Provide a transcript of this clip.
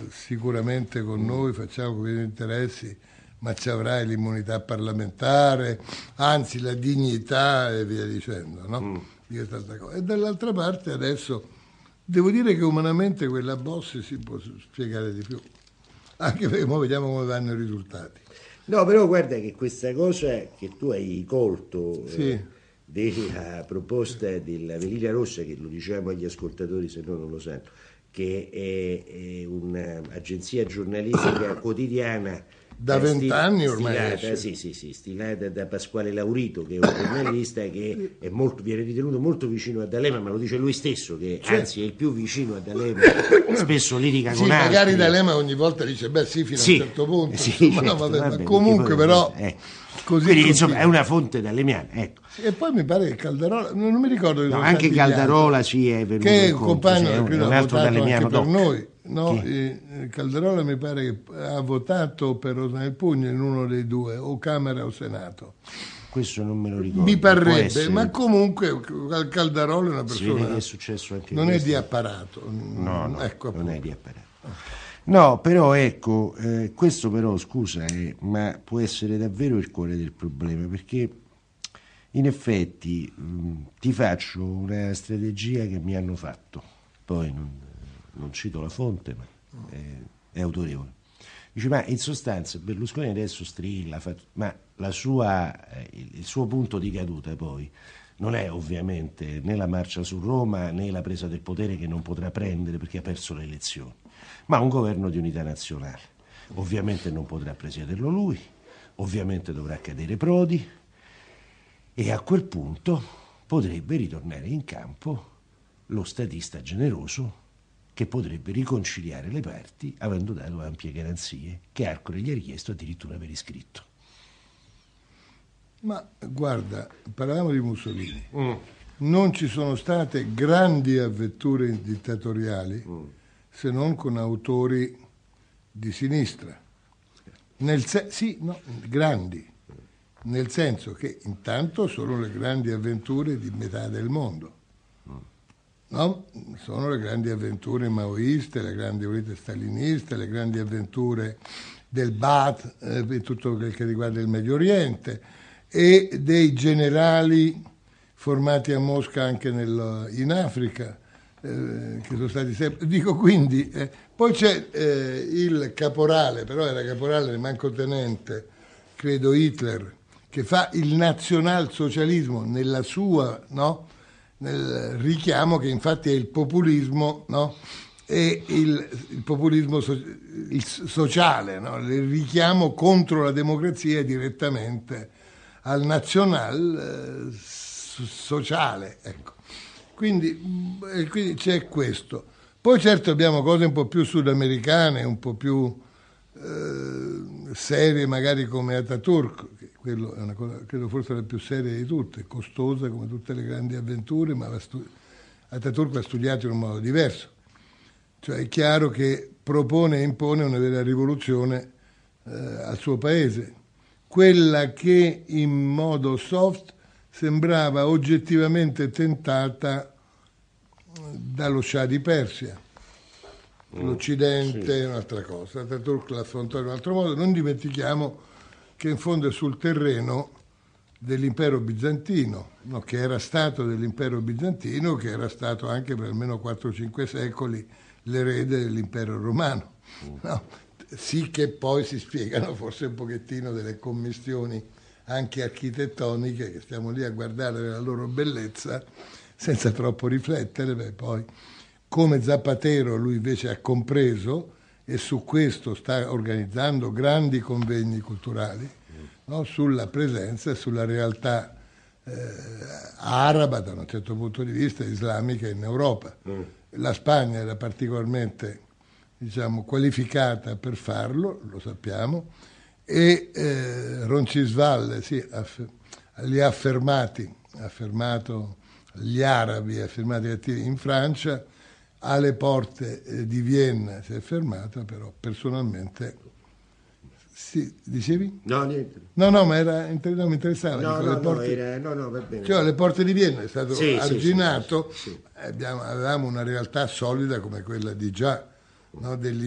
sicuramente con noi, facciamo come gli interessi, ma ci avrai l'immunità parlamentare, anzi la dignità e via dicendo, no? Di questa cosa. E dall'altra parte adesso devo dire che umanamente quella Bossi si può spiegare di più, anche perché ora vediamo come vanno i risultati. No, però guarda che questa cosa che tu hai colto Sì. della proposta della Velina Rossa, che lo diciamo agli ascoltatori se no non lo sanno, che è un'agenzia giornalistica quotidiana Da 20 anni ormai stilata da Pasquale Laurito, che è un giornalista che è viene ritenuto molto vicino a D'Alema, ma lo dice lui stesso, che anzi è il più vicino a D'Alema, spesso litiga con altri. Magari D'Alema ogni volta dice beh sì, fino a un certo punto, certo, no, ma comunque però così. Quindi insomma è una fonte d'alemiana, ecco. E poi mi pare che Caldarola, non mi ricordo, no, anche Caldarola sì è venuto, che è un compagno che un altro d'alemiano per noi, no? Caldarola mi pare che ha votato per Rosa nel Pugno in uno dei due, o Camera o Senato. Questo non me lo ricordo. Mi parrebbe, ma comunque Caldarola è una persona che è successo anche non questo. È di apparato. No, ecco, non è di apparato. No, però ecco, questo però scusa, ma può essere davvero il cuore del problema, perché in effetti ti faccio una strategia che mi hanno fatto, poi non cito la fonte, ma è autorevole. Dice, ma in sostanza Berlusconi adesso strilla, ma il suo punto di caduta poi non è ovviamente né la marcia su Roma né la presa del potere che non potrà prendere perché ha perso le elezioni, ma un governo di unità nazionale. Ovviamente non potrà presiederlo lui, ovviamente dovrà cadere Prodi e a quel punto potrebbe ritornare in campo lo statista generoso che potrebbe riconciliare le parti avendo dato ampie garanzie che Arcore gli ha richiesto addirittura per iscritto. Ma guarda, parlavamo di Mussolini. Non ci sono state grandi avventure dittatoriali se non con autori di sinistra. Grandi, nel senso che intanto sono le grandi avventure di metà del mondo. No? Sono le grandi avventure maoiste, le grandi avventure staliniste, le grandi avventure del Baath e tutto quel che riguarda il Medio Oriente, e dei generali formati a Mosca anche in Africa, che sono stati sempre. Dico quindi, poi c'è il caporale, però era caporale, manco tenente, credo Hitler, che fa il nazionalsocialismo nella sua, no? Nel richiamo che infatti è il populismo, no? E il populismo il sociale, no? Il richiamo contro la democrazia direttamente al nazional sociale, ecco. Quindi c'è questo. Poi certo abbiamo cose un po' più sudamericane, un po' più serie magari come Ataturk, che quello è una cosa, credo forse la più seria di tutte, costosa come tutte le grandi avventure, ma Ataturk l'ha studiato in un modo diverso. Cioè è chiaro che propone e impone una vera rivoluzione al suo paese, quella che in modo soft sembrava oggettivamente tentata dallo Shah di Persia. L'Occidente è un'altra cosa, Ataturk l'affrontò in un altro modo. Non dimentichiamo che in fondo è sul terreno dell'impero bizantino, no? Che era stato dell'impero bizantino, che era stato anche per almeno 4-5 secoli l'erede dell'impero romano, no? Sì che poi si spiegano forse un pochettino delle commistioni anche architettoniche, che stiamo lì a guardare la loro bellezza senza troppo riflettere, poi come Zapatero lui invece ha compreso e su questo sta organizzando grandi convegni culturali, no? Sulla presenza e sulla realtà araba da un certo punto di vista, islamica in Europa. La Spagna era particolarmente, diciamo, qualificata per farlo, lo sappiamo, e Roncisvalle li ha affermato gli arabi, affermati attivi in Francia, alle porte di Vienna si è fermata, però personalmente. Sì, dicevi? No, niente. No, ma mi interessava. No, va bene. Cioè, alle porte di Vienna è stato arginato, sì. Avevamo una realtà solida come quella di già, no,